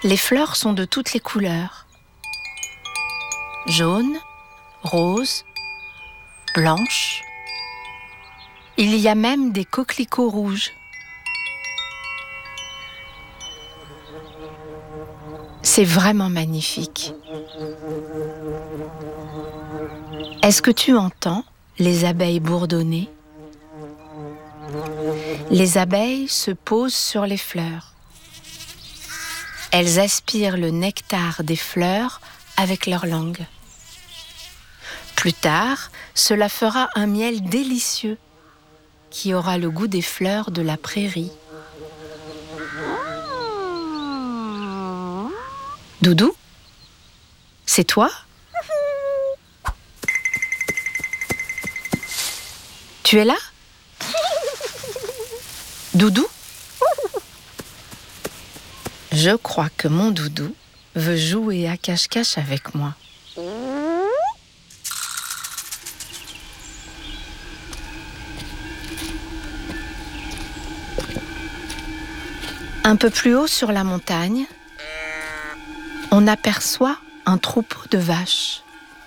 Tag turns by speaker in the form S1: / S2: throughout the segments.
S1: Les fleurs sont de toutes les couleurs. Jaune, rose, blanche. Il y a même des coquelicots rouges. C'est vraiment magnifique. Est-ce que tu entends les abeilles bourdonner? Les abeilles se posent sur les fleurs. Elles aspirent le nectar des fleurs avec leur langue. Plus tard, cela fera un miel délicieux qui aura le goût des fleurs de la prairie. Doudou, c'est toi? Tu es là? Doudou? Je crois que mon doudou veut jouer à cache-cache avec moi. Un peu plus haut sur la montagne, on aperçoit un troupeau de vaches.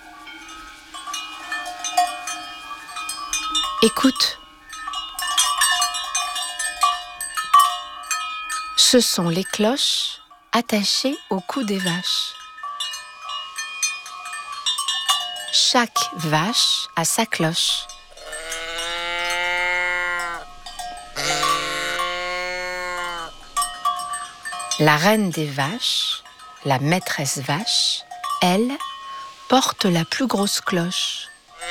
S1: Écoute. Ce sont les cloches attachées au cou des vaches. Chaque vache a sa cloche. La reine des vaches, la maîtresse vache, elle, porte la plus grosse cloche.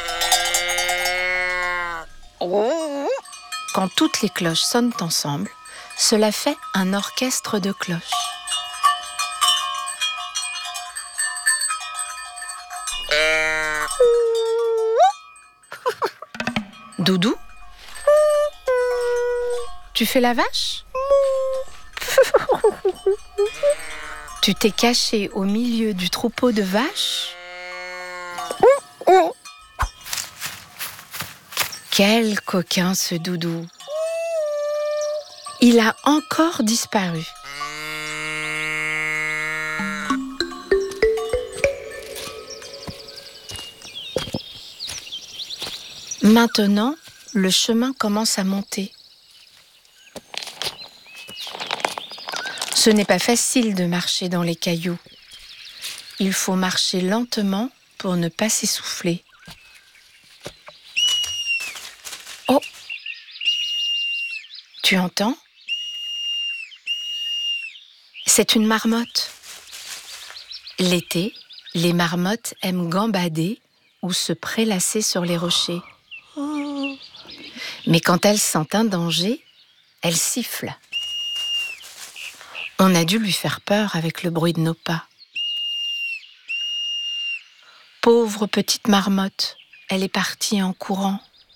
S1: Quand toutes les cloches sonnent ensemble, cela fait un orchestre de cloches. Doudou, tu fais la vache? Tu t'es caché au milieu du troupeau de vaches? Quel coquin ce Doudou! Il a encore disparu. Maintenant, le chemin commence à monter. Ce n'est pas facile de marcher dans les cailloux. Il faut marcher lentement pour ne pas s'essouffler. Oh! Tu entends? C'est une marmotte. L'été, les marmottes aiment gambader ou se prélasser sur les rochers. Mais quand elles sentent un danger, elles sifflent. On a dû lui faire peur avec le bruit de nos pas. Pauvre petite marmotte, elle est partie en courant.